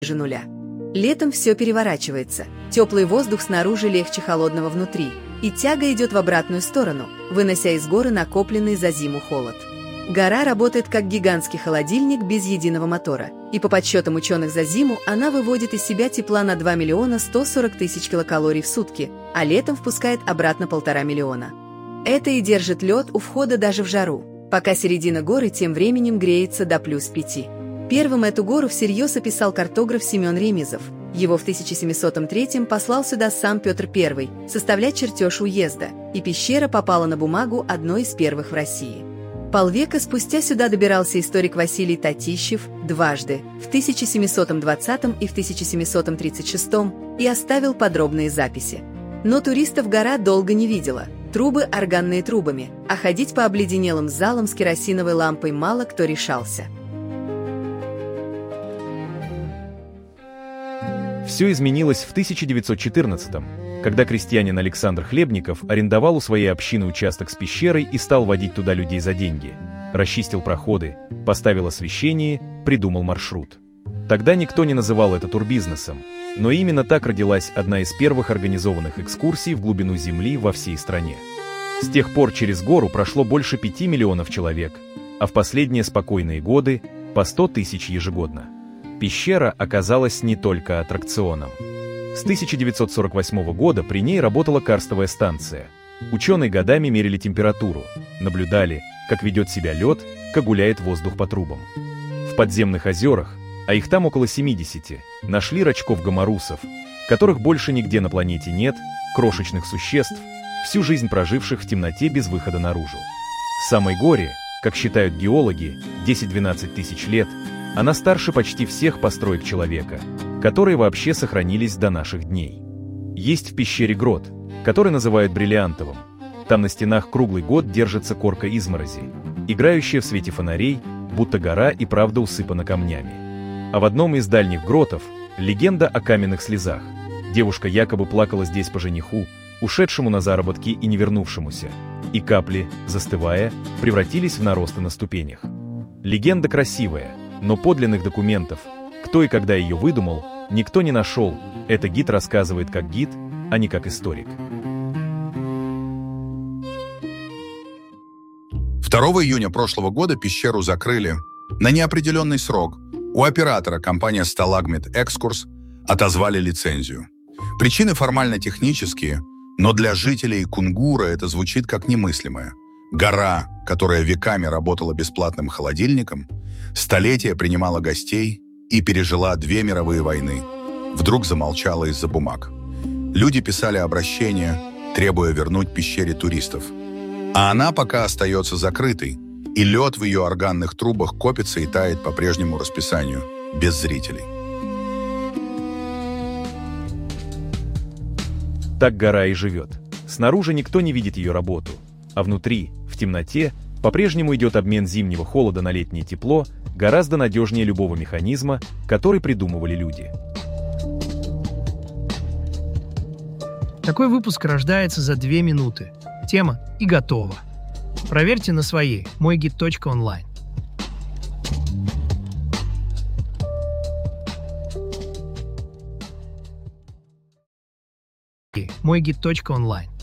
ниже нуля. Летом все переворачивается, теплый воздух снаружи легче холодного внутри, и тяга идет в обратную сторону, вынося из горы накопленный за зиму холод. Гора работает как гигантский холодильник без единого мотора, и по подсчетам ученых за зиму она выводит из себя тепла на 2 миллиона 140 тысяч килокалорий в сутки, а летом впускает обратно 1,5 миллиона. Это и держит лед у входа даже в жару, пока середина горы тем временем греется до +5. Первым эту гору всерьез описал картограф Семен Ремизов. Его в 1703 послал сюда сам Петр I составлять чертеж уезда, и пещера попала на бумагу одной из первых в России. Полвека спустя сюда добирался историк Василий Татищев дважды, в 1720 и в 1736, и оставил подробные записи. Но туристов гора долго не видела. Трубы органные трубами, а ходить по обледенелым залам с керосиновой лампой мало кто решался. Все изменилось в 1914-м, когда крестьянин Александр Хлебников арендовал у своей общины участок с пещерой и стал водить туда людей за деньги. Расчистил проходы, поставил освещение, придумал маршрут. Тогда никто не называл это турбизнесом, но именно так родилась одна из первых организованных экскурсий в глубину Земли во всей стране. С тех пор через гору прошло больше 5 миллионов человек, а в последние спокойные годы – по 100 тысяч ежегодно. Пещера оказалась не только аттракционом. С 1948 года при ней работала карстовая станция. Ученые годами мерили температуру, наблюдали, как ведет себя лед, как гуляет воздух по трубам. В подземных озерах, а их там около 70, нашли рачков-гоморусов, которых больше нигде на планете нет, крошечных существ, всю жизнь проживших в темноте без выхода наружу. Самой горе, как считают геологи, 10-12 тысяч лет, она старше почти всех построек человека, которые вообще сохранились до наших дней. Есть в пещере грот, который называют бриллиантовым. Там на стенах круглый год держится корка изморози, играющая в свете фонарей, будто гора и правда усыпана камнями. А в одном из дальних гротов легенда о каменных слезах. Девушка якобы плакала здесь по жениху, ушедшему на заработки и не вернувшемуся, и капли, застывая, превратились в наросты на ступенях. Легенда красивая, но подлинных документов, кто и когда ее выдумал, никто не нашел. Это гид рассказывает как гид, а не как историк. 2 июня прошлого года пещеру закрыли на неопределенный срок. У оператора компания «Сталагмит Экскурс» отозвали лицензию. Причины формально-технические, но для жителей Кунгура это звучит как немыслимое. Гора, которая веками работала бесплатным холодильником, столетия принимала гостей и пережила 2 мировые войны, вдруг замолчала из-за бумаг. Люди писали обращения, требуя вернуть пещере туристов. А она пока остается закрытой, и лед в ее органных трубах копится и тает по прежнему расписанию, без зрителей. Так гора и живет. Снаружи никто не видит ее работу, а внутри, в темноте, по-прежнему идет обмен зимнего холода на летнее тепло, гораздо надежнее любого механизма, который придумывали люди. Такой выпуск рождается за 2 минуты. Тема и готово. Проверьте на своей moygid.online. moygid.online